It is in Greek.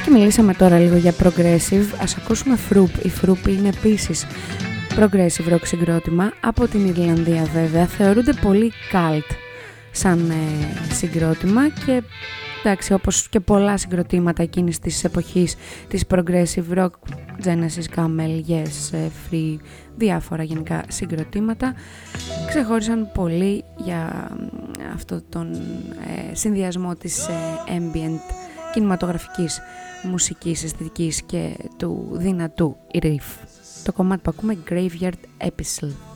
Και μιλήσαμε τώρα λίγο για progressive, ας ακούσουμε Froop. Η Froop είναι επίσης progressive rock συγκρότημα, από την Ιρλανδία βέβαια. Θεωρούνται πολύ cult σαν συγκρότημα και εντάξει, όπως και πολλά συγκροτήματα εκείνης της εποχής της progressive rock, Genesis, Camel, Yes, Free, διάφορα γενικά συγκροτήματα, ξεχώρισαν πολύ για αυτό τον συνδυασμό της ambient κινηματογραφικής μουσικής, αισθητικής και του δυνατού riff. Το κομμάτι που ακούμε, Graveyard Epistle.